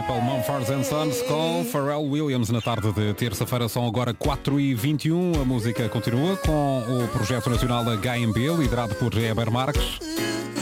Simple, Mumford & Sons com Pharrell Williams na tarde de terça-feira. São agora 4h21. A música continua com o projeto nacional HMB, liderado por Heber Marques.